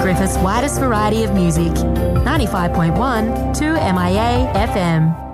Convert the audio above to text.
Griffith's widest variety of music. 95.1 2 MIA FM.